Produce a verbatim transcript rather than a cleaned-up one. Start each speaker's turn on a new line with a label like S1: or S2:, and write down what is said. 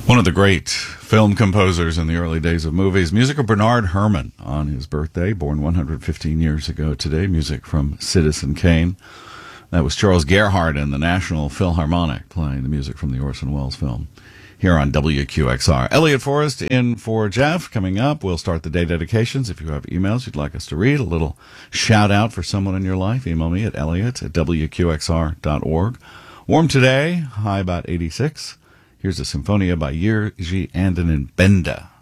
S1: One of the great film composers in the early days of movies, music of Bernard Herrmann on his birthday, born one hundred fifteen years ago today, music from Citizen Kane. That was Charles Gerhardt and the National Philharmonic playing the music from the Orson Welles film here on W Q X R. Elliot Forrest in for Jeff. Coming up, we'll start the day dedications. If you have emails you'd like us to read, a little shout out for someone in your life, email me at elliot at w q x r dot org. Warm today, high about eighty-six. Here's a Symphonia by Jiří Antonín Benda.